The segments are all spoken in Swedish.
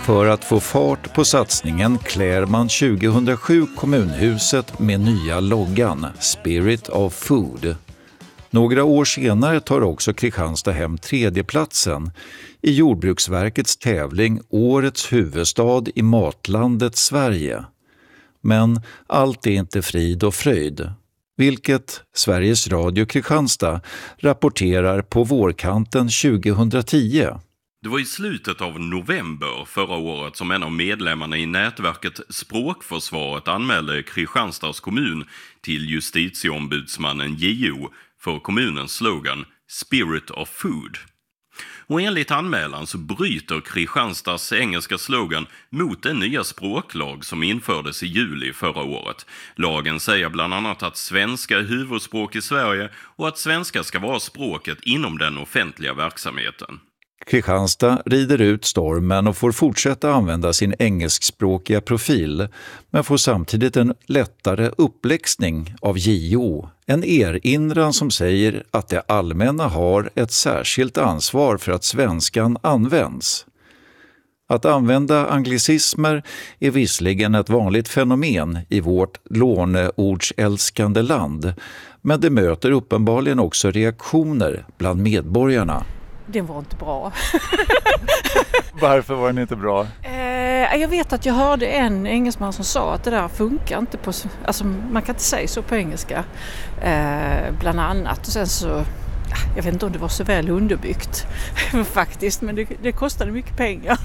För att få fart på satsningen klär man 2007 kommunhuset med nya loggan Spirit of Food. Några år senare tar också Kristianstad hem tredjeplatsen i Jordbruksverkets tävling Årets huvudstad i matlandet Sverige. Men allt är inte frid och fröjd, vilket Sveriges Radio Kristianstad rapporterar på vårkanten 2010. Det var i slutet av november förra året som en av medlemmarna i nätverket Språkförsvaret anmälde Kristianstads kommun till justitieombudsmannen JO för kommunens slogan Spirit of Food. Och enligt anmälan så bryter Kristianstads engelska slogan mot den nya språklag som infördes i juli förra året. Lagen säger bland annat att svenska är huvudspråk i Sverige och att svenska ska vara språket inom den offentliga verksamheten. Kristianstad rider ut stormen och får fortsätta använda sin engelskspråkiga profil, men får samtidigt en lättare uppläxning av JO. En erinran som säger att det allmänna har ett särskilt ansvar för att svenskan används. Att använda anglicismer är visserligen ett vanligt fenomen i vårt låneordsälskande land, men det möter uppenbarligen också reaktioner bland medborgarna. Det var inte bra. Varför var den inte bra? Jag vet att jag hörde en engelsman som sa att det där funkar inte på... Alltså man kan inte säga så på engelska. Bland annat. Och sen så... Jag vet inte om det var så väl underbyggt faktiskt. Men det kostade mycket pengar.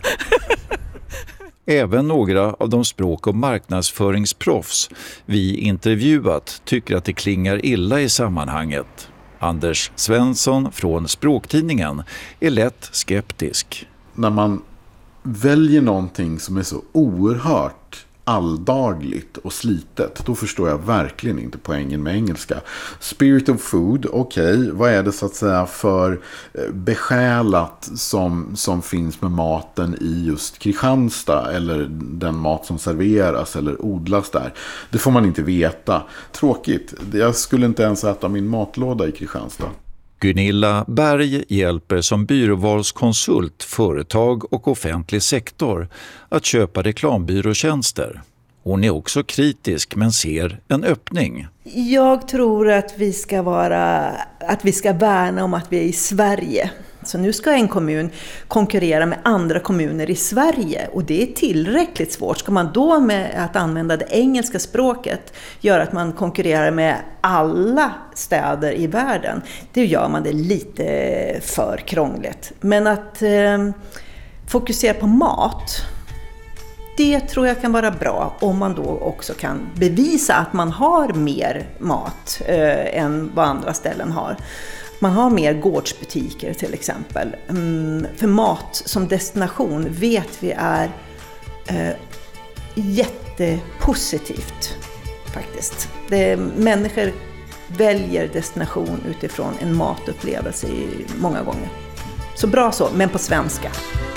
Även några av de språk- och marknadsföringsproffs vi intervjuat tycker att det klingar illa i sammanhanget. Anders Svensson från Språktidningen är lätt skeptisk. När man väljer någonting som är så oerhört alldagligt och slitet, då förstår jag verkligen inte poängen med engelska. Spirit of Food, okej, vad är det så att säga för besjälat som finns med maten i just Kristianstad eller den mat som serveras eller odlas där? Det får man inte veta. Tråkigt. Jag skulle inte ens äta min matlåda i Kristianstad. Gunilla Berg hjälper som byråvalskonsult företag och offentlig sektor att köpa reklambyråtjänster. Hon är också kritisk men ser en öppning. Jag tror att vi ska värna om att vi är i Sverige. Så nu ska en kommun konkurrera med andra kommuner i Sverige och det är tillräckligt svårt. Ska man då med att använda det engelska språket göra att man konkurrerar med alla städer i världen, det gör man det lite för krångligt. Men att fokusera på mat, det tror jag kan vara bra om man då också kan bevisa att man har mer mat än vad andra ställen har. Man har mer gårdsbutiker till exempel. För mat som destination vet vi är jättepositivt faktiskt. Människor väljer destination utifrån en matupplevelse många gånger. Så bra så, men på svenska.